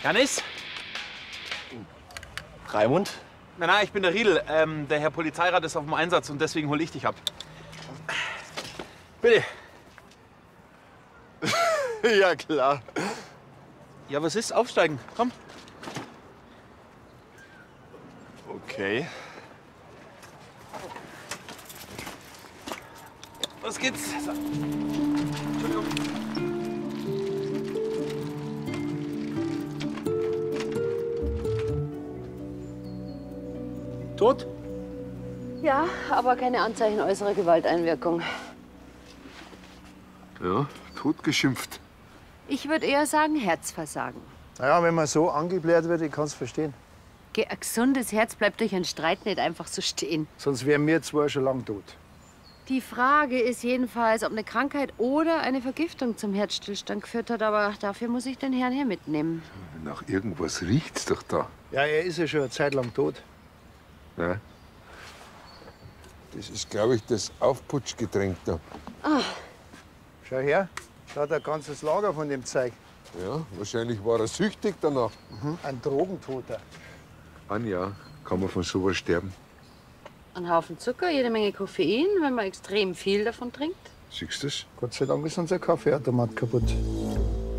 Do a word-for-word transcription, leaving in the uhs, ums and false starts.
Janis? Raimund? Nein, nein, ich bin der Riedl. Ähm, der Herr Polizeirat ist auf dem Einsatz und deswegen hole ich dich ab. Bitte. Ja, klar. Ja, was ist? Aufsteigen. Komm. Okay. Los geht's. So. Entschuldigung. Tot? Ja, aber keine Anzeichen äußerer Gewalteinwirkung. Ja, totgeschimpft. Ich würde eher sagen Herzversagen. Naja, wenn man so angebläht wird, ich kann es verstehen. Geh, ein gesundes Herz bleibt durch einen Streit nicht einfach so stehen. Sonst wären wir zwei schon lang tot. Die Frage ist jedenfalls, ob eine Krankheit oder eine Vergiftung zum Herzstillstand geführt hat. Aber dafür muss ich den Herrn hier mitnehmen. Nach irgendwas riecht's doch da. Ja, er ist ja schon eine Zeit lang tot. Ja. Das ist, glaube ich, das Aufputschgetränk da. Ah. Schau her, da hat er ein ganzes Lager von dem Zeug. Ja, wahrscheinlich war er süchtig danach. Mhm. Ein Drogentoter. Anja, kann man von sowas sterben? Ein Haufen Zucker, jede Menge Koffein, wenn man extrem viel davon trinkt. Siehst du das? Gott sei Dank ist unser Kaffeeautomat kaputt.